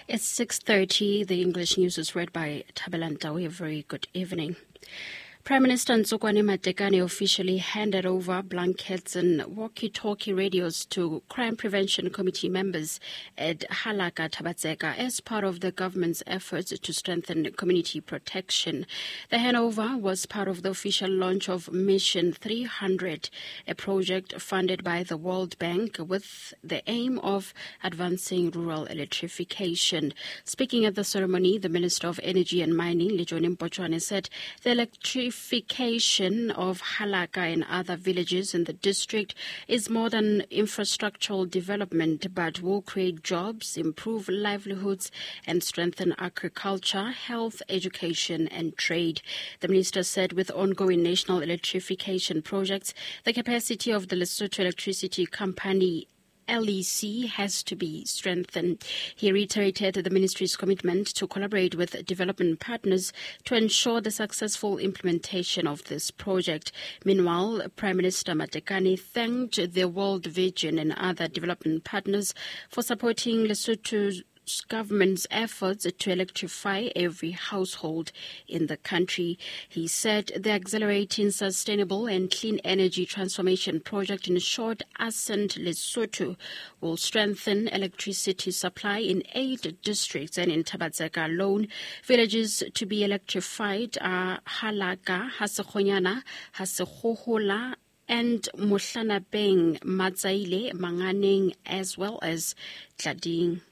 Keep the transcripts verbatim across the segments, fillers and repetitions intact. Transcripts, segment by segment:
It's six thirty. The English news is read by Tabelantawe. A very good evening. Prime Minister Ntsukwane Matekane officially handed over blankets and walkie-talkie radios to Crime Prevention Committee members at Halaka Tabatseka as part of the government's efforts to strengthen community protection. The handover was part of the official launch of Mission three hundred, a project funded by the World Bank with the aim of advancing rural electrification. Speaking at the ceremony, the Minister of Energy and Mining, Lejoni Mpochwane, said the electrification of Halaka and other villages in the district is more than infrastructural development, but will create jobs, improve livelihoods, and strengthen agriculture, health, education, and trade. The minister said with ongoing national electrification projects, the capacity of the Lesotho Electricity Company L E C has to be strengthened. He reiterated the ministry's commitment to collaborate with development partners to ensure the successful implementation of this project. Meanwhile, Prime Minister Matekane thanked the World Vision and other development partners for supporting Lesotho's government's efforts to electrify every household in the country. He said the Accelerating Sustainable and Clean Energy Transformation Project in short, ASCENT Lesotho, will strengthen electricity supply in eight districts, and in Tabatseka alone, villages to be electrified are Halaka, Hasekhonyana, Hasekhohola, and Mohlanabeng, Matsaile, Manganeng, as well as Tlading.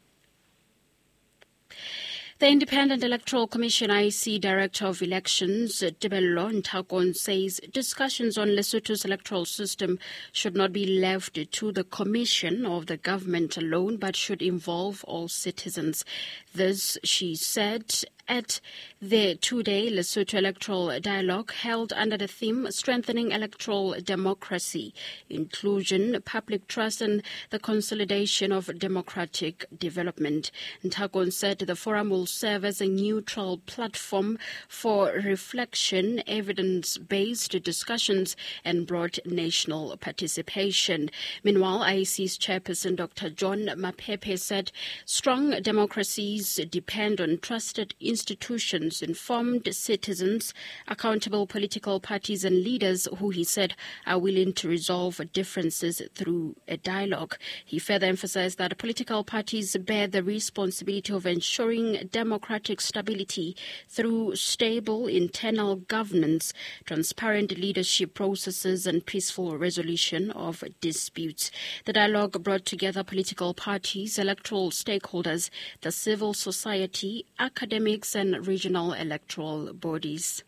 The Independent Electoral Commission I E C Director of Elections, Tebello Ntakon, says discussions on Lesotho's electoral system should not be left to the Commission of the government alone, but should involve all citizens. This, she said, at the two-day Lesotho Electoral Dialogue held under the theme Strengthening Electoral Democracy, Inclusion, Public Trust and the Consolidation of Democratic Development. Ntakon said the forum will serve as a neutral platform for reflection, evidence-based discussions and broad national participation. Meanwhile, I E C's chairperson Doctor John Mapepe said strong democracies depend on trusted institutions institutions, informed citizens, accountable political parties and leaders who, he said, are willing to resolve differences through a dialogue. He further emphasized that political parties bear the responsibility of ensuring democratic stability through stable internal governance, transparent leadership processes and peaceful resolution of disputes. The dialogue brought together political parties, electoral stakeholders, the civil society, academics and regional electoral bodies.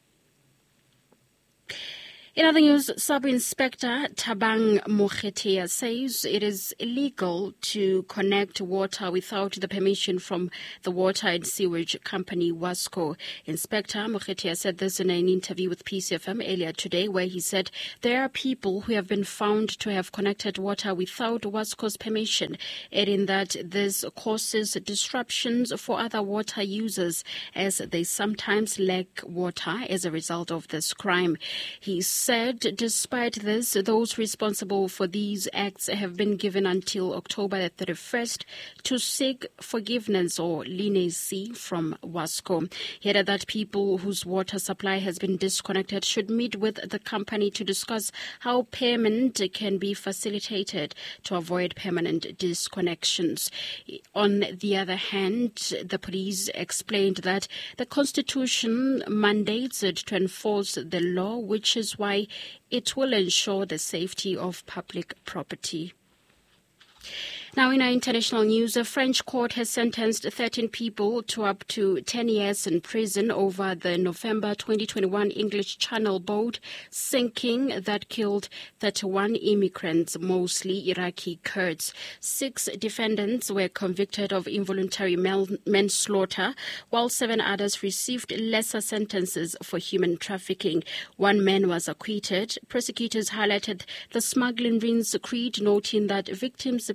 In other news, Sub-Inspector Tabang Mokhetea says it is illegal to connect water without the permission from the water and sewage company WASCO. Inspector Mokhetea said this in an interview with P C F M earlier today, where he said there are people who have been found to have connected water without WASCO's permission, adding that this causes disruptions for other water users as they sometimes lack water as a result of this crime. He said despite this, those responsible for these acts have been given until October the thirty-first to seek forgiveness or leniency from WASCO. He added that people whose water supply has been disconnected should meet with the company to discuss how payment can be facilitated to avoid permanent disconnections. On the other hand, the police explained that the Constitution mandates it to enforce the law, which is why it will ensure the safety of public property. Now, in our international news, a French court has sentenced thirteen people to up to ten years in prison over the November twenty twenty-one English Channel boat sinking that killed thirty-one immigrants, mostly Iraqi Kurds. Six defendants were convicted of involuntary manslaughter, while seven others received lesser sentences for human trafficking. One man was acquitted. Prosecutors highlighted the smuggling rings creed, noting that victims paid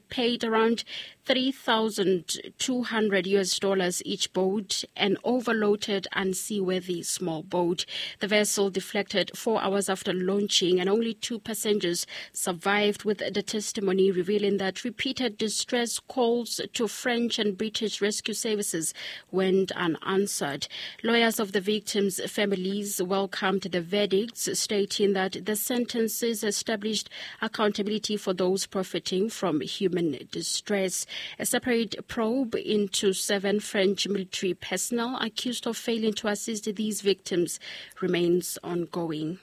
around three thousand two hundred U S dollars each boat, an overloaded unseaworthy small boat. The vessel deflected four hours after launching, and only two passengers survived, with the testimony revealing that repeated distress calls to French and British rescue services went unanswered. Lawyers of the victims' families welcomed the verdicts, stating that the sentences established accountability for those profiting from human distress. A separate probe into seven French military personnel accused of failing to assist these victims remains ongoing.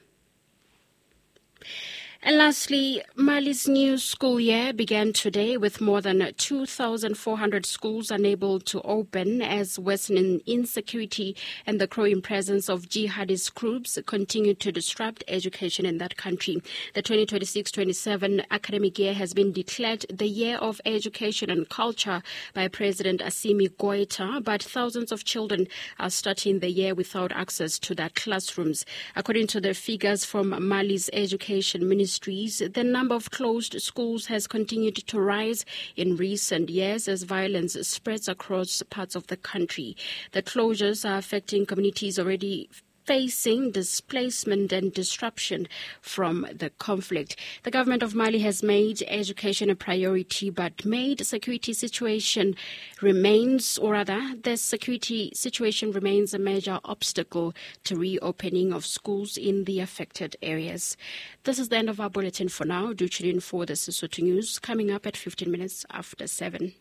And lastly, Mali's new school year began today with more than two thousand four hundred schools unable to open as worsening insecurity and the growing presence of jihadist groups continue to disrupt education in that country. The twenty twenty-six twenty-seven academic year has been declared the Year of Education and Culture by President Assimi Goïta, but thousands of children are starting the year without access to their classrooms. According to the figures from Mali's Education Ministry, the number of closed schools has continued to rise in recent years as violence spreads across parts of the country. The closures are affecting communities already facing displacement and disruption from the conflict. The government of Mali has made education a priority, but made security situation remains, or rather, the security situation remains a major obstacle to reopening of schools in the affected areas. This is the end of our bulletin for now. Do tune in for the Sesotho News coming up at fifteen minutes after seven.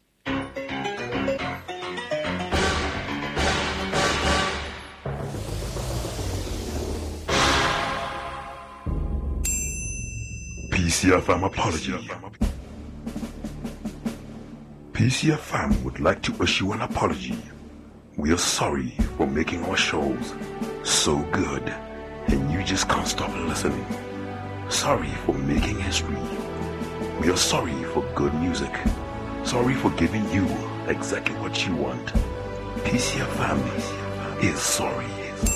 P C F M apology. P C F M would like to issue an apology. We are sorry for making our shows so good and you just can't stop listening. Sorry for making history. We are sorry for good music. Sorry for giving you exactly what you want. P C F M is sorry.